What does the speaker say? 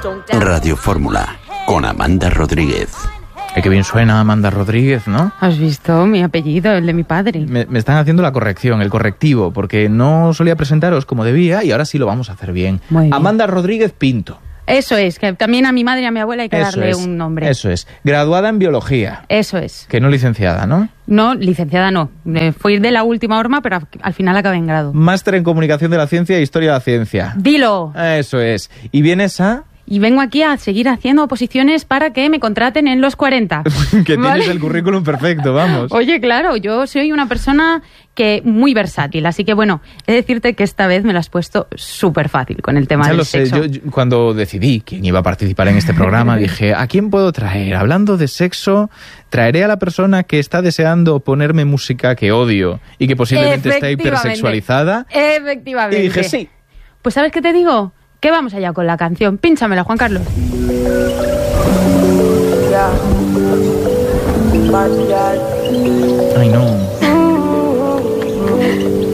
Radio Fórmula, con Amanda Rodríguez. Qué bien suena Amanda Rodríguez, ¿no? ¿Has visto mi apellido, el de mi padre? Me están haciendo la corrección, el correctivo, porque no solía presentaros como debía y ahora sí lo vamos a hacer bien. Muy bien. Amanda Rodríguez Pinto. Eso es, que también a mi madre y a mi abuela hay que darle un nombre. Eso es. Graduada en biología. Eso es. Que no licenciada, ¿no? No, licenciada no. Fui de la última horma, pero al final acabé en grado. Máster en comunicación de la ciencia e historia de la ciencia. ¡Dilo! Eso es. ¿Y vienes a...? Y vengo aquí a seguir haciendo oposiciones para que me contraten en los 40. Que tienes el currículum perfecto, vamos. Oye, claro, yo soy una persona que muy versátil, así que bueno, he de decirte que esta vez me lo has puesto súper fácil con el tema del sexo. Yo cuando decidí quién iba a participar en este programa dije, ¿a quién puedo traer? Hablando de sexo, traeré a la persona que está deseando ponerme música que odio y que posiblemente está hipersexualizada. Efectivamente. Y dije, sí. Pues ¿sabes qué te digo? Que vamos allá con la canción. Pínchamela, Juan Carlos. Ay,